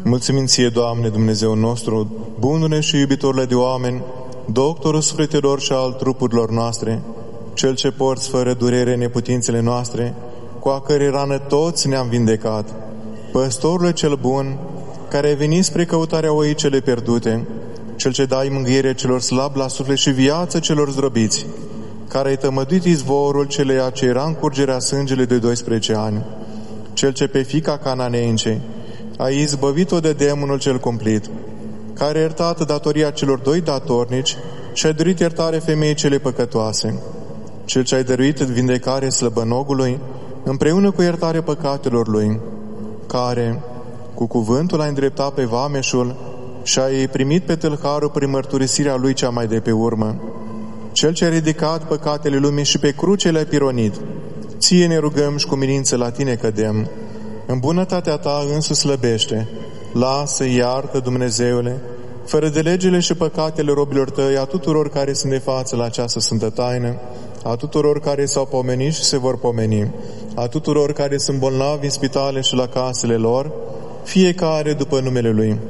Mulțumim Ție, Doamne, Dumnezeu nostru, bunule și iubitorile de oameni, doctorul sufletelor și al trupurilor noastre, Cel ce porți fără durere neputințele noastre, cu a cărei rană toți ne-am vindecat. Păstorule cel bun, care ai venit spre căutarea oii cele pierdute, Cel ce dai mângâiere celor slabi la suflet și viață celor zdrobiți, care ai tămăduit izvorul celeia ce era în curgerea sângele de 12 ani, Cel ce pe fiica Cananeincei ai izbăvit-o de demonul cel cumplit, care a iertat datoria celor 2 datornici și ai dăruit iertare femeii cele păcătoase, Cel ce ai dăruit vindecare slăbănogului, împreună cu iertarea păcatelor lui, care, cu cuvântul, ai îndreptat pe vameșul și ai primit pe tâlharul prin mărturisirea lui cea mai de pe urmă, Cel ce a ridicat păcatele lumii și pe cruce le-ai pironit. Ție ne rugăm și cu milință la Tine cădem. În bunătatea Ta însuși slăbește. Lasă, iartă, Dumnezeule, fără de legile și păcatele robilor Tăi, a tuturor care sunt de față la această sfântă taină, a tuturor care s-au pomenit și se vor pomeni, a tuturor care sunt bolnavi în spitale și la casele lor, fiecare după numele Lui.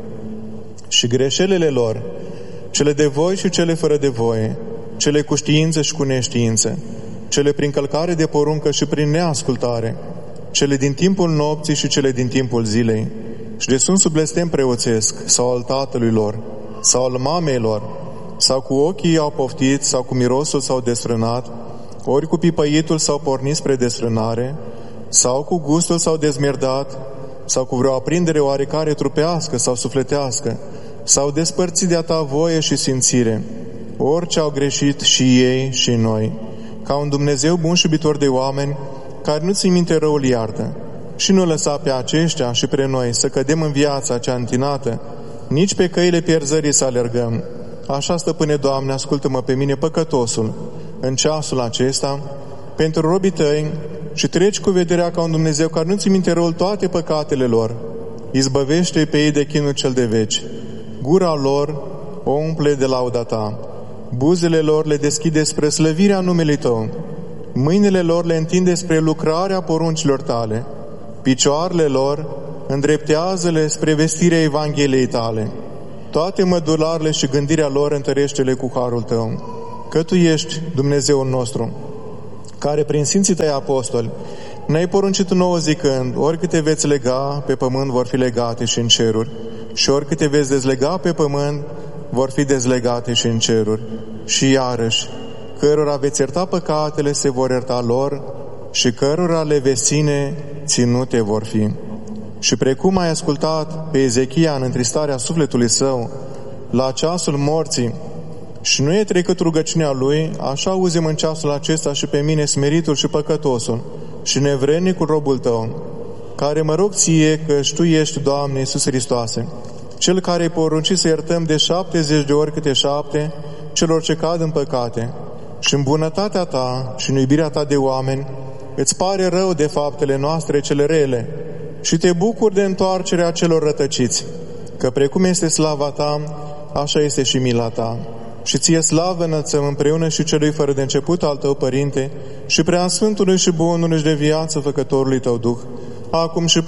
Și greșelile lor, cele de voi și cele fără de voie, cele cu știință și cu neștiință, cele prin călcare de poruncă și prin neascultare, cele din timpul nopții și cele din timpul zilei, și de sunt sub blestem preoțesc, sau al tatălui lor, sau al mamei lor, sau cu ochii au poftit, sau cu mirosul s-au desfrânat, ori cu pipăitul s-au pornit spre desfrânare, sau cu gustul s-au dezmerdat, sau cu vreo aprindere oarecare trupească sau sufletească, s-au despărțit de-a Ta voie și simțire, orice au greșit și ei și noi, ca un Dumnezeu bun și iubitor de oameni, care nu ți-i minte răul iartă, și nu lăsa pe aceștia și pe noi să cădem în viața cea întinată, nici pe căile pierzării să alergăm. Așa, Stăpâne, Doamne, ascultă-mă pe mine, păcătosul, în ceasul acesta, pentru robii Tăi, și treci cu vederea ca un Dumnezeu care nu ți minte răul toate păcatele lor. Izbăvește-i pe ei de chinul cel de veci. Gura lor o umple de lauda Ta. Buzele lor le deschide spre slăvirea numelui Tău. Mâinile lor le întinde spre lucrarea poruncilor Tale. Picioarele lor îndreptează-le spre vestirea Evangheliei Tale. Toate mădularele și gândirea lor întărește-le cu harul Tău. Că Tu ești Dumnezeul nostru, care prin Sfinții Tăi apostoli ne-ai poruncit nouă zicând, oricâte veți lega pe pământ vor fi legate și în ceruri, și oricâte veți dezlega pe pământ vor fi dezlegate și în ceruri. Și iarăși, cărora veți ierta păcatele se vor ierta lor, și cărora le veți ține ținute vor fi. Și precum ai ascultat pe Ezechia în întristarea sufletului său, la ceasul morții, și nu e trecut rugăciunea lui, așa auzim în ceasul acesta și pe mine, smeritul și păcătosul, și nevrednicul robul Tău, care mă rog Ție, că Tu ești, Doamne Iisus Hristoase, Cel care ai poruncit să iertăm de 70 de ori câte 7 celor ce cad în păcate, și în bunătatea Ta și în iubirea Ta de oameni, îți pare rău de faptele noastre cele rele și Te bucuri de întoarcerea celor rătăciți, că precum este slava Ta, așa este și mila Ta. Și Ție slavă înălțăm împreună și Celui fără de început al Tău, Părinte, și Preasfântului și Bunului și de viață Făcătorului Tău Duh, acum și